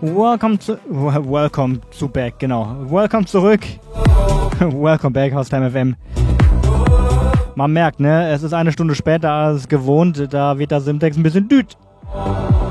Welcome to back, genau. Welcome zurück. Welcome back, Haustime FM. Man merkt, ne, es ist eine Stunde später als gewohnt, da wird der Simtex ein bisschen düt.